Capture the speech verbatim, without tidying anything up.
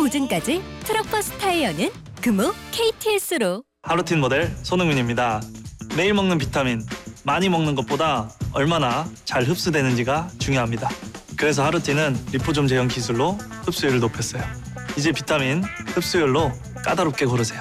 보증까지 트럭버스 타이어는 금호 케이티에스로. 하루틴 모델 손흥민입니다. 매일 먹는 비타민, 많이 먹는 것보다 얼마나 잘 흡수되는지가 중요합니다. 그래서 하루틴은 리포좀 제형 기술로 흡수율을 높였어요. 이제 비타민 흡수율로 까다롭게 고르세요.